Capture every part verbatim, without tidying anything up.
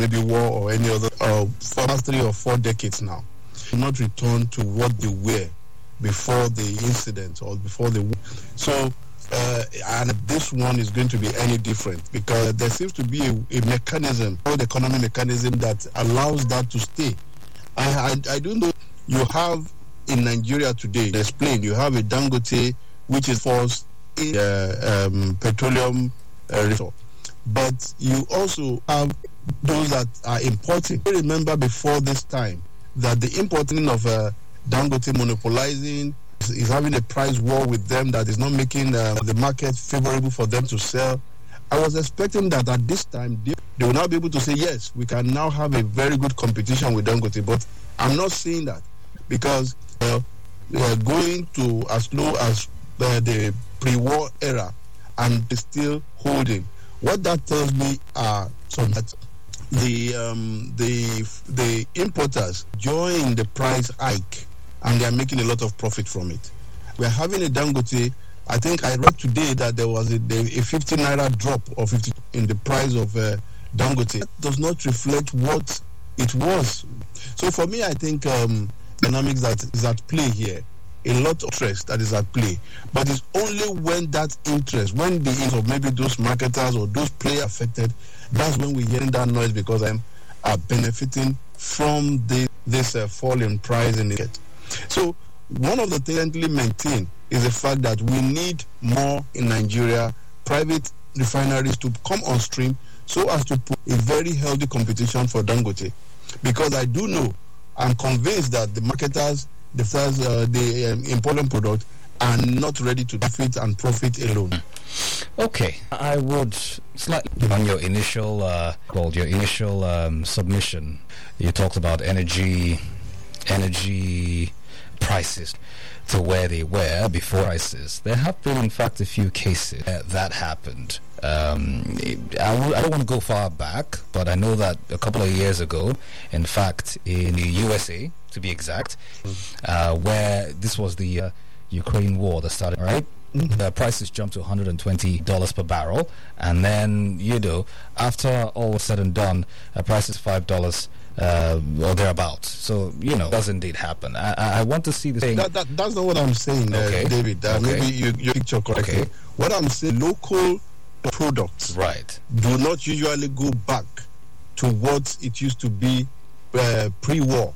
maybe war or any other, uh, for the past three or four decades now, not return to what they were before the incident or before the war. So, uh, and this one is going to be any different because there seems to be a, a mechanism, the economic mechanism that allows that to stay. I, I, I don't know, you have in Nigeria today, explain, you have a Dangote which is forced in uh, um, petroleum uh, resource. But you also have those that are importing. I remember before this time that the importing of uh, Dangote monopolizing is, is having a price war with them that is not making uh, the market favorable for them to sell. I was expecting that at this time they, they will now be able to say, yes, we can now have a very good competition with Dangote. But I'm not seeing that because uh, we are going to as low as uh, the pre-war era and still holding. What that tells me are some that the um, the the importers join the price hike and they are making a lot of profit from it. We are having a Dangote. I think I read today that there was a, a fifty naira drop or fifty in the price of uh, Dangote. That does not reflect what it was. So for me, I think um, dynamics that is at play here. A lot of interest that is at play, but it's only when that interest, when the interest of maybe those marketers or those players affected, that's when we're hearing that noise because I'm are benefiting from the, this uh, fall in price in it. So one of the things I maintain is the fact that we need more in Nigeria, private refineries to come on stream so as to put a very healthy competition for Dangote. Because I do know, I'm convinced that the marketers, the first, uh, the um, important product are not ready to benefit and profit alone. Okay, I would slightly on your initial, uh, well, your initial um, submission. You talked about energy, energy prices to where they were before crisis. There have been, in fact, a few cases uh, that happened. Um, I, w- I don't want to go far back, but I know that a couple of years ago, in fact, in the U S A, to be exact, uh, where this was the uh, Ukraine war that started, right? Mm-hmm. The prices jumped to one hundred twenty dollars per barrel, and then, you know, after all was said and done, uh, price is five dollars uh, or thereabouts. So, you know, it does indeed happen. I, I want to see the thing. That, that, that's not what I'm saying, okay. uh, David. Uh, okay. Maybe you, you picture correctly. Okay. What I'm saying, local products right. do not usually go back to what it used to be uh, pre-war.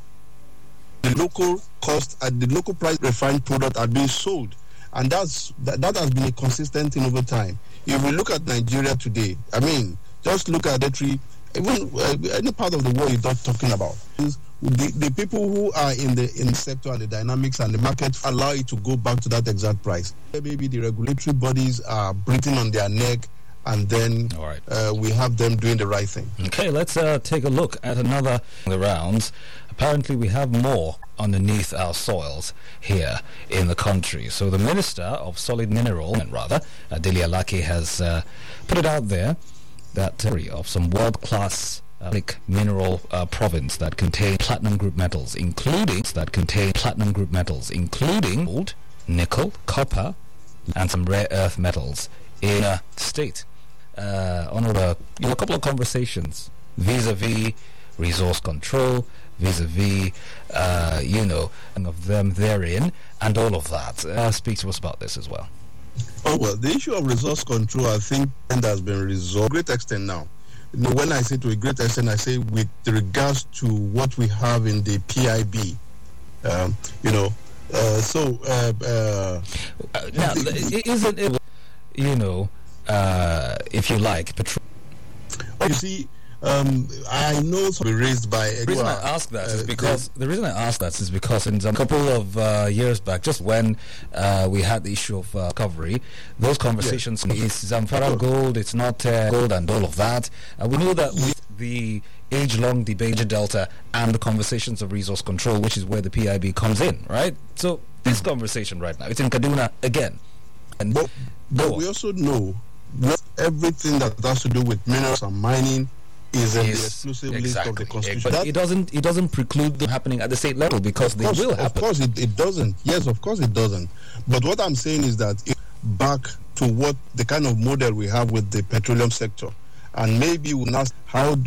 The local cost and the local price refined product are being sold, and that's that, that has been a consistent thing over time. If we look at Nigeria today, I mean, just look at the tree. Even uh, any part of the world you're not talking about, the, the people who are in the in the sector and the dynamics and the market allow it to go back to that exact price. Maybe the regulatory bodies are breathing on their neck, and then All right. uh, we have them doing the right thing. Okay, let's uh, take a look at another of the rounds. Apparently, we have more underneath our soils here in the country. So the Minister of Solid Mineral, and rather, Adili Alake, has uh, put it out there that uh, of some world-class uh, mineral uh, province that contain platinum group metals, including that contain platinum group metals, including gold, nickel, copper, and some rare earth metals in a state. Uh, on a, you know, a couple of conversations vis-a-vis resource control, vis-a-vis, uh, you know, and of them therein, and all of that. Uh, speak to us about this as well. Oh, well, the issue of resource control, I think, has been resolved to a great extent now. You know, when I say to a great extent, I say with regards to what we have in the P I B. Um, you know, uh, so... Uh, uh, uh, now, the, isn't it, you know, uh, if you like, petrol... You see... Um, I know it's raised by. The reason well, I ask that uh, is because the reason I ask that is because in a couple of uh, years back, just when uh, we had the issue of uh, recovery, those conversations yes. is Zamfara gold, it's not uh, gold, and all of that. Uh, we know that with the age-long debate Delta and the conversations of resource control, which is where the P I B comes in, right? So this conversation right now, it's in Kaduna again. And but but we also know that everything that has to do with minerals and mining is in yes, the exclusive exactly. list of the Constitution. But it doesn't it doesn't preclude them happening at the state level because they course, will happen. Of course it, it doesn't. Yes, of course it doesn't. But what I'm saying is that it's back to what the kind of model we have with the petroleum sector. And maybe we'll ask how